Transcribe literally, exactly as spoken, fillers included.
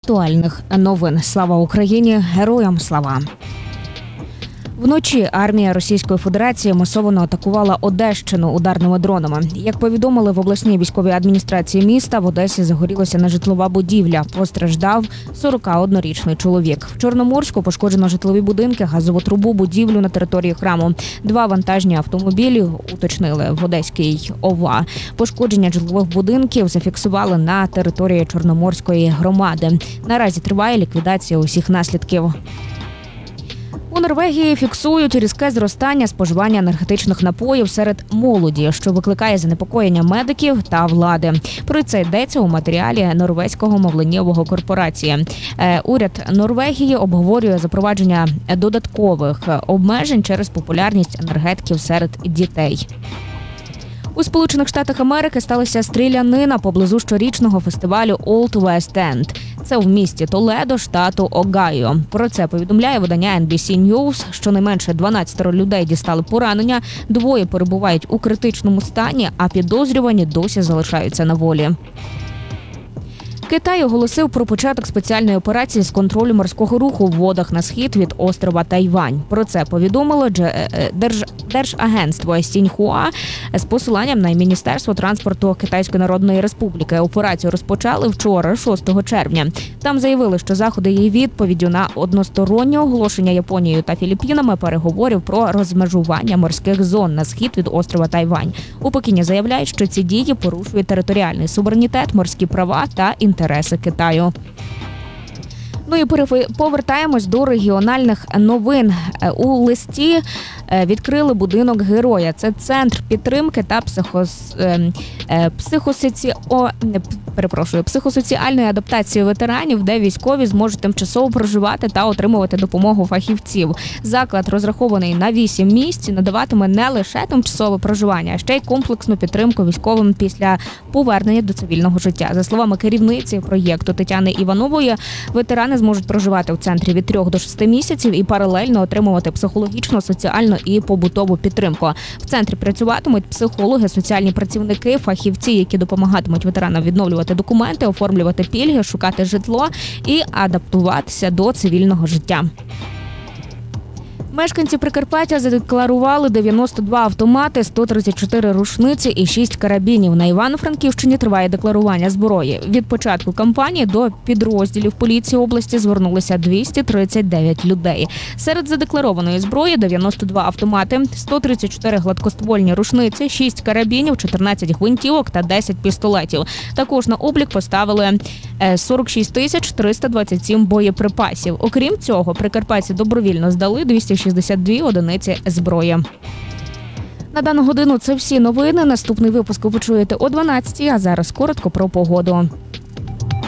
актуальних новин. Слава Україні! Героям слава! Вночі армія Російської Федерації масово атакувала Одещину ударними дронами. Як повідомили в обласній військовій адміністрації міста, в Одесі загорілася нежитлова будівля. Постраждав сорокаоднорічний чоловік. В Чорноморську пошкоджено житлові будинки, газову трубу, будівлю на території храму. Два вантажні автомобілі, уточнили в Одеській ОВА. Пошкодження житлових будинків зафіксували на території Чорноморської громади. Наразі триває ліквідація усіх наслідків. У Норвегії фіксують різке зростання споживання енергетичних напоїв серед молоді, що викликає занепокоєння медиків та влади. Про це йдеться у матеріалі норвезького мовленнєвого корпорації. Уряд Норвегії обговорює запровадження додаткових обмежень через популярність енергетиків серед дітей. У Сполучених Штатах Америки сталася стрілянина поблизу щорічного фестивалю Old West End. Це в місті Толедо, штату Огайо. Про це повідомляє видання ен бі сі News. Щонайменше дванадцять людей дістали поранення, двоє перебувають у критичному стані, а підозрювані досі залишаються на волі. Китай оголосив про початок спеціальної операції з контролю морського руху в водах на схід від острова Тайвань. Про це повідомило Держ... Держагентство Сіньхуа з посиланням на Міністерство транспорту Китайської Народної Республіки. Операцію розпочали вчора, шостого червня. Там заявили, що заходи є відповіддю на одностороннє оголошення Японією та Філіппінами переговорів про розмежування морських зон на схід від острова Тайвань. У Пекіні заявляють, що ці дії порушують територіальний суверенітет, морські права та інтереси Китаю. Ну і повертаємось до регіональних новин. У листі відкрили будинок героя. Це центр підтримки та психос... психосоці... О... Перепрошую, психосоціальної адаптації ветеранів, де військові зможуть тимчасово проживати та отримувати допомогу фахівців. Заклад розрахований на вісім місць, надаватиме не лише тимчасове проживання, а ще й комплексну підтримку військовим після повернення до цивільного життя. За словами керівниці проєкту Тетяни Іванової, ветерани зможуть проживати в центрі від трьох до шести місяців і паралельно отримувати психологічну, соціальну і побутову підтримку. В центрі працюватимуть психологи, соціальні працівники, фахівці, які допомагатимуть ветеранам відновлювати документи, оформлювати пільги, шукати житло і адаптуватися до цивільного життя. Мешканці Прикарпаття задекларували дев'яносто два автомати, сто тридцять чотири рушниці і шість карабінів. На Івано-Франківщині триває декларування зброї. Від початку кампанії до підрозділів поліції області звернулися двісті тридцять дев'ять людей. Серед задекларованої зброї дев'яносто два автомати, сто тридцять чотири гладкоствольні рушниці, шість карабінів, чотирнадцять гвинтівок та десять пістолетів. Також на облік поставили сорок шість тисяч триста двадцять сім боєприпасів. Окрім цього, прикарпатці добровільно здали двісті шістдесят дві одиниці зброї. На дану годину це всі новини. Наступний випуск ви почуєте о дванадцятій, а зараз коротко про погоду.